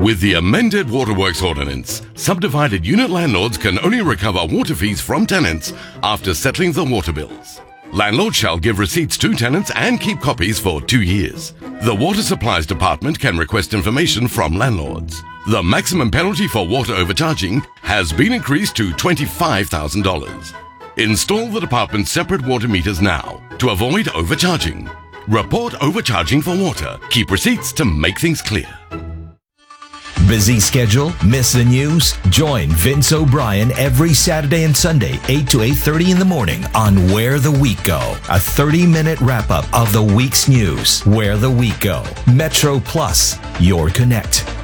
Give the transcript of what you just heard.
With the amended Waterworks Ordinance, subdivided unit landlords can only recover water fees from tenants after settling the water bills. Landlords shall give receipts to tenants and keep copies for 2 years. The Water Supplies Department can request information from landlords. The maximum penalty for water overcharging has been increased to $25,000. Install the department's separate water meters now to avoid overcharging. Report overcharging for water. Keep receipts to make things clear. Busy schedule? Miss the news? Join Vince O'Brien every Saturday and Sunday, 8 to 8:30 in the morning on Where the Week Go. A 30-minute wrap-up of the week's news. Where the Week Go. Metro Plus, your connect.